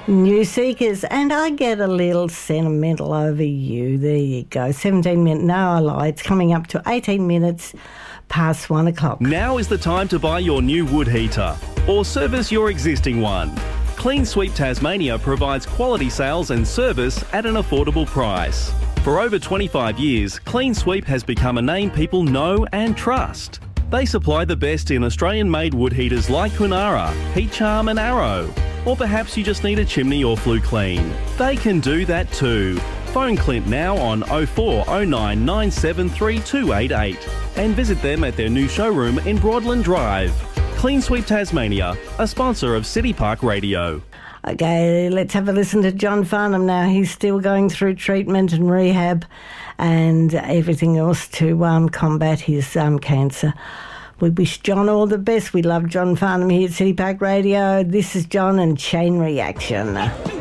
New Seekers, and I get a little sentimental over you. There you go. 17 minutes. No, I lie. It's coming up to 18 minutes past 1 o'clock. Now is the time to buy your new wood heater or service your existing one. Clean Sweep Tasmania provides quality sales and service at an affordable price. For over 25 years, Clean Sweep has become a name people know and trust. They supply the best in Australian-made wood heaters like Kunara, Heat Charm and Arrow. Or perhaps you just need a chimney or flue clean. They can do that too. Phone Clint now on 0409 973 288 and visit them at their new showroom in Broadland Drive. Clean Sweep Tasmania, a sponsor of City Park Radio. Okay, let's have a listen to John Farnham now. He's still going through treatment and rehab and everything else to combat his cancer. We wish John all the best. We love John Farnham here at City Park Radio. This is John and Chain Reaction.